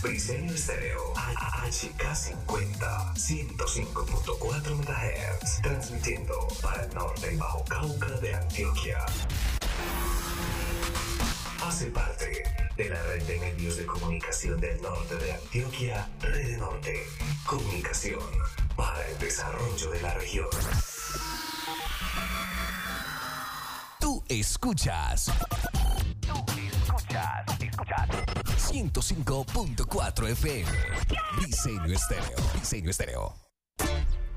Briseño Estéreo, HK50, 105.4 MHz, transmitiendo para el norte y Bajo Cauca de Antioquia. Hace parte de la red de medios de comunicación del norte de Antioquia, Red Norte, comunicación para el desarrollo de la región. Tú escuchas 105.4 FM. Briseño Estéreo.